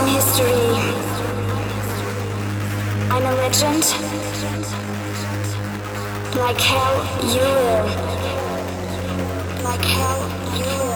in history. I'm a legend. Like hell, you will. Like hell, you will.